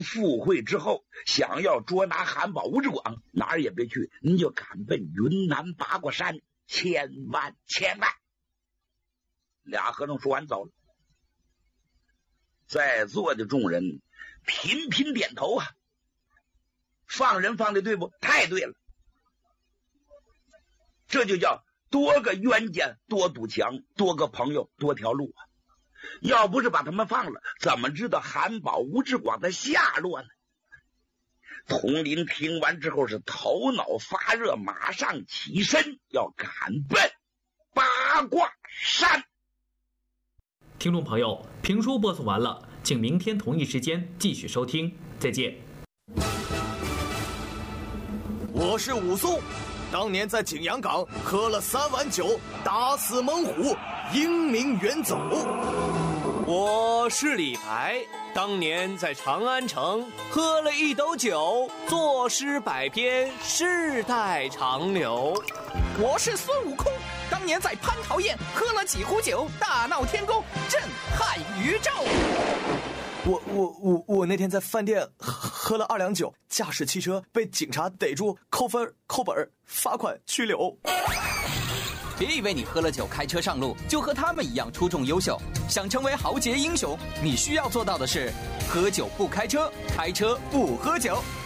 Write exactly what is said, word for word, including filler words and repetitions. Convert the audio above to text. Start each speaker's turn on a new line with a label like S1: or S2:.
S1: 赴会之后，想要捉拿韩宝吴志广，哪儿也别去，你就赶奔云南八卦山，千万千万。俩和尚说完走了，在座的众人频频点头啊，放人放的对不？太对了，这就叫多个冤家多堵墙，多个朋友多条路啊。要不是把他们放了，怎么知道韩宝吴志广的下落呢？佟林听完之后是头脑发热，马上起身要赶奔八卦山。
S2: 听众朋友，评书播送完了，请明天同一时间继续收听，再见。
S3: 我是武松，当年在景阳冈喝了三碗酒，打死猛虎，英名远走。
S4: 我是李白，当年在长安城喝了一斗酒，作诗百篇，世代长流。
S5: 我是孙悟空，当年在蟠桃宴喝了几壶酒，大闹天宫，震撼宇宙。
S3: 我我我我那天在饭店喝了二两酒，驾驶汽车被警察逮住，扣分、扣本、罚款、拘留。
S5: 别以为你喝了酒开车上路就和他们一样出众优秀，想成为豪杰英雄，你需要做到的是：喝酒不开车，开车不喝酒。